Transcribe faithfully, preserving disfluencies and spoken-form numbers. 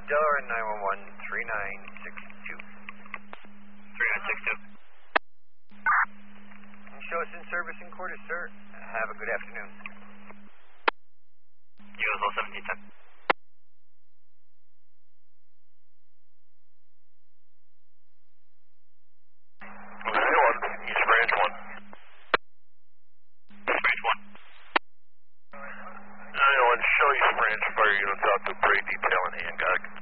Delaware nine one one, three nine six two. three nine six two. Show us in service in quarters, sir. Have a good afternoon. U S L seventeen ten. ninety-one, East Branch one. East Branch one. ninety-one, show East Branch fire units out to Bray detail and Hancock.